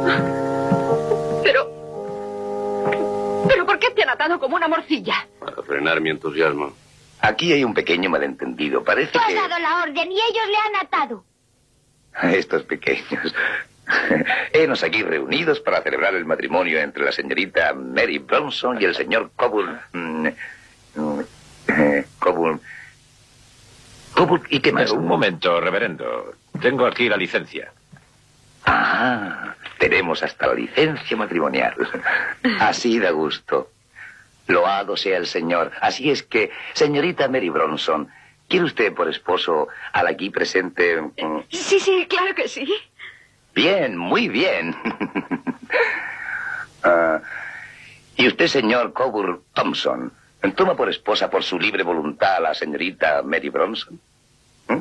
Pero ¿por qué te han atado como una morcilla? Para frenar mi entusiasmo. Aquí hay un pequeño malentendido. Parece Tú has que... dado la orden y ellos le han atado. Estos pequeños. Henos aquí reunidos para celebrar el matrimonio entre la señorita Mary Bronson y el señor Coburn. Coburn. ¿Y qué más? Un momento, reverendo. Tengo aquí la licencia. Ah, tenemos hasta la licencia matrimonial. Así da gusto. Loado sea el Señor. Así es que, señorita Mary Bronson, ¿quiere usted por esposo al aquí presente? Sí, claro que sí. Bien, muy bien. ¿Y usted, señor Coburn Thompson, toma por esposa por su libre voluntad a la señorita Mary Bronson?